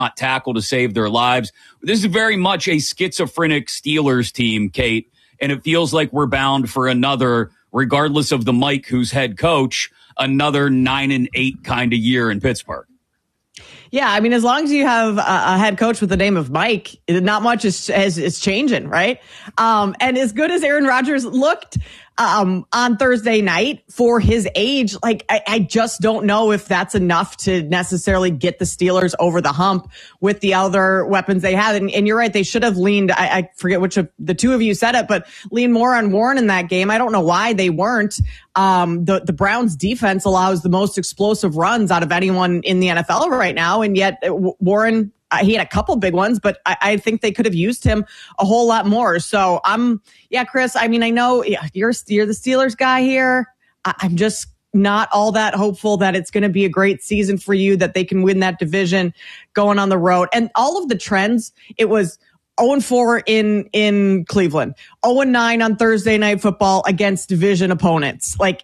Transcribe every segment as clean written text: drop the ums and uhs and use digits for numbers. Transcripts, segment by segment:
not tackle to save their lives. This is very much a schizophrenic Steelers team, Kate, and it feels like we're bound for another, regardless of the Mike who's head coach, another 9-8 kind of year in Pittsburgh. Yeah, I mean, as long as you have a head coach with the name of Mike, not much is changing, right? And as good as Aaron Rodgers looked on Thursday night for his age, like I just don't know if that's enough to necessarily get the Steelers over the hump with the other weapons they have. And you're right, they should have leaned, I forget which of the two of you said it, but lean more on Warren in that game. I don't know why they weren't. The Browns defense allows the most explosive runs out of anyone in the NFL right now. And yet Warren, he had a couple big ones, but I think they could have used him a whole lot more. So Chris, I mean, I know you're the Steelers guy here. I'm just not all that hopeful that it's going to be a great season for you, that they can win that division going on the road. And all of the trends, it was 0-4 in Cleveland, 0-9 on Thursday Night Football against division opponents. Like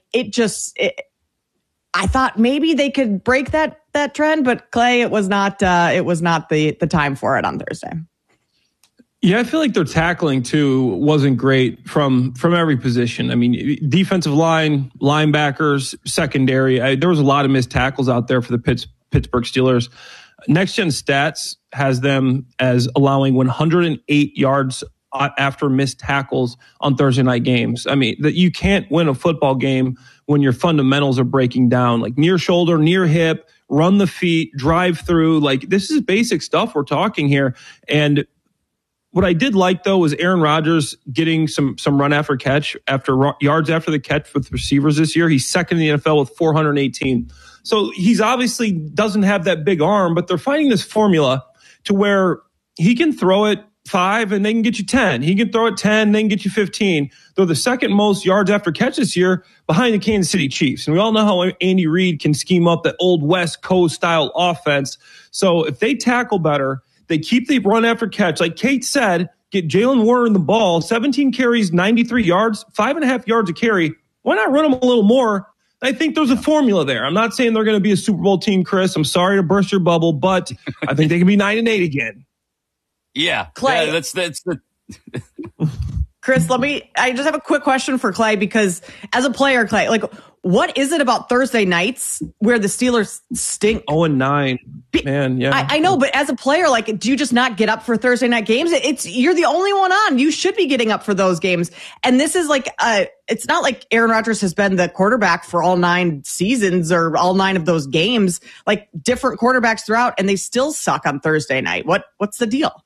I thought maybe they could break that trend, but Clay, it was not the time for it on Thursday. Yeah, I feel like their tackling too wasn't great from every position. I mean, defensive line, linebackers, secondary. There was a lot of missed tackles out there for the Pittsburgh Steelers. Next Gen Stats has them as allowing 108 yards after missed tackles on Thursday night games. I mean, that you can't win a football game when your fundamentals are breaking down, like near shoulder, near hip, run the feet, drive through. Like, this is basic stuff we're talking here. And what I did like, though, was Aaron Rodgers getting some run after catch, yards after the catch with receivers this year. He's second in the NFL with 418. So he's obviously doesn't have that big arm, but they're finding this formula to where he can throw it 5 and they can get you 10. He can throw it 10, they can get you 15. They're the second most yards after catch this year behind the Kansas City Chiefs. And we all know how Andy Reid can scheme up that old West Coast style offense. So if they tackle better, they keep the run after catch. Like Kate said, get Jalen Warren the ball, 17 carries, 93 yards, 5.5 yards a carry. Why not run them a little more? I think there's a formula there. I'm not saying they're going to be a Super Bowl team, Chris. I'm sorry to burst your bubble, but I think they can be 9-8 again. Yeah, Clay. Yeah, that's the. Chris, I just have a quick question for Clay, because as a player, Clay, like, what is it about Thursday nights where the Steelers stink? 0-9, man. Yeah, I know, but as a player, like, do you just not get up for Thursday night games? You're the only one on. You should be getting up for those games. And this is like, it's not like Aaron Rodgers has been the quarterback for all 9 seasons or all 9 of those games. Like, different quarterbacks throughout, and they still suck on Thursday night. What's the deal?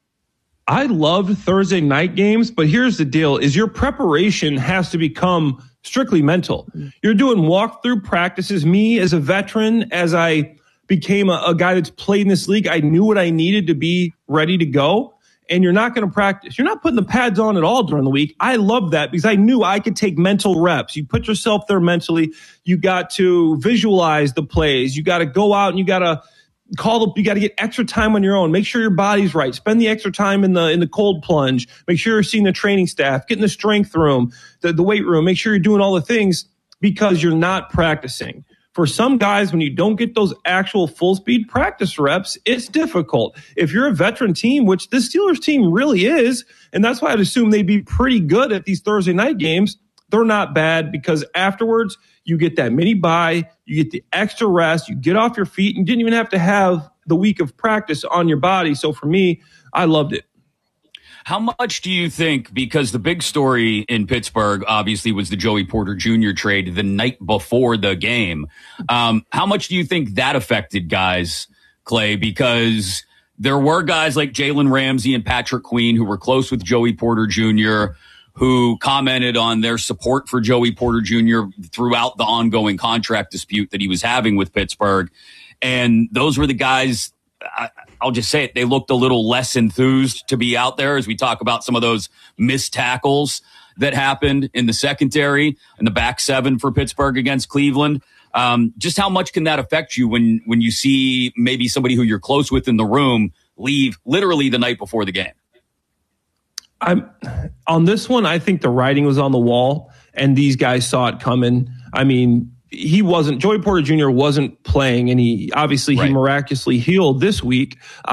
I love Thursday night games, but here's the deal: is your preparation has to become strictly mental. You're doing walkthrough practices. Me, as a veteran, as I became a guy that's played in this league, I knew what I needed to be ready to go. And you're not going to practice. You're not putting the pads on at all during the week. I love that because I knew I could take mental reps. You put yourself there mentally. You got to visualize the plays. You got to go out and you got to you got to get extra time on your own. Make sure your body's right. Spend the extra time in the cold plunge. Make sure you're seeing the training staff. Get in the strength room, the weight room. Make sure you're doing all the things because you're not practicing. For some guys, when you don't get those actual full speed practice reps, it's difficult. If you're a veteran team, which this Steelers team really is, and that's why I'd assume they'd be pretty good at these Thursday night games, they're not bad because afterwards you get that mini bye, you get the extra rest, you get off your feet, and you didn't even have to have the week of practice on your body. So for me, I loved it. How much do you think, because the big story in Pittsburgh obviously was the Joey Porter Jr. trade the night before the game, how much do you think that affected guys, Clay? Because there were guys like Jalen Ramsey and Patrick Queen who were close with Joey Porter Jr., who commented on their support for Joey Porter Jr. throughout the ongoing contract dispute that he was having with Pittsburgh. And those were the guys, I'll just say it, they looked a little less enthused to be out there as we talk about some of those missed tackles that happened in the secondary and the back 7 for Pittsburgh against Cleveland. Just how much can that affect you when you see maybe somebody who you're close with in the room leave literally the night before the game? On this one, I think the writing was on the wall, and these guys saw it coming. I mean, Joey Porter Jr. wasn't playing, and he miraculously healed this week.